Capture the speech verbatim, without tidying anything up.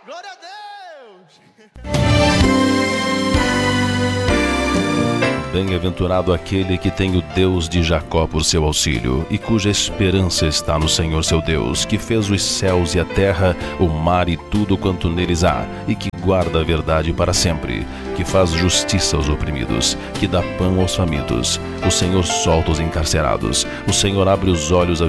Glória a Deus! Bem-aventurado aquele que tem o Deus de Jacó por seu auxílio, e cuja esperança está no Senhor seu Deus, que fez os céus e a terra, o mar e tudo quanto neles há, e que guarda a verdade para sempre, que faz justiça aos oprimidos, que dá pão aos famintos. O Senhor solta os encarcerados, o Senhor abre os olhos